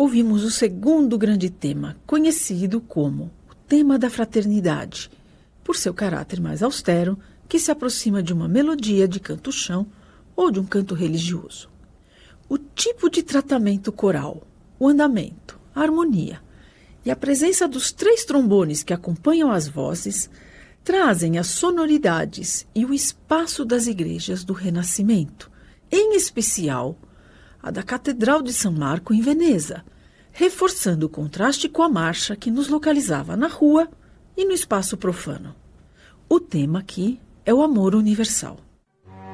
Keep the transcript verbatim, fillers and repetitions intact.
ouvimos o segundo grande tema, conhecido como o tema da fraternidade, por seu caráter mais austero, que se aproxima de uma melodia de canto-chão ou de um canto religioso. O tipo de tratamento coral, o andamento, a harmonia e a presença dos três trombones que acompanham as vozes trazem as sonoridades e o espaço das igrejas do Renascimento, em especial a da Catedral de São Marco em Veneza, reforçando o contraste com a marcha que nos localizava na rua e no espaço profano. O tema aqui é o amor universal.